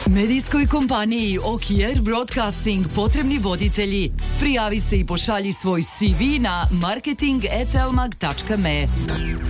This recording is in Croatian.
Medijskoj kompaniji OKR Broadcasting potrebni voditelji. Prijavi se i pošalji svoj CV na marketing@elmag.me.